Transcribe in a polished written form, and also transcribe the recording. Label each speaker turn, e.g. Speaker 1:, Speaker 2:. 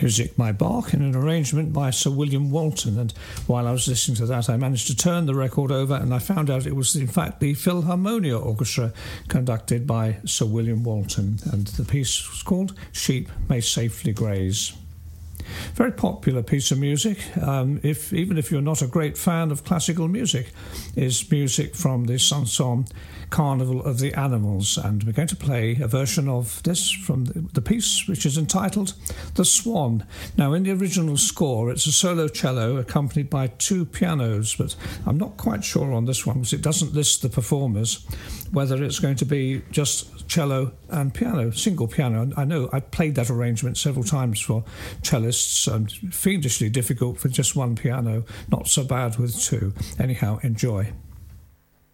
Speaker 1: Music by Bach in an arrangement by Sir William Walton, and while I was listening to that I managed to turn the record over and I found out it was in fact the Philharmonia Orchestra conducted by Sir William Walton, and the piece was called Sheep May Safely Graze. Very popular piece of music, even if you're not a great fan of classical music, is music from the Sanson Carnival of the Animals, and we're going to play a version of this from the piece, which is entitled The Swan. Now, in the original score, it's a solo cello accompanied by two pianos, but I'm not quite sure on this one because it doesn't list the performers, whether it's going to be just cello and piano, single piano. I know I've played that arrangement several times for cellists, fiendishly difficult for just one piano, not so bad with two. Anyhow, enjoy.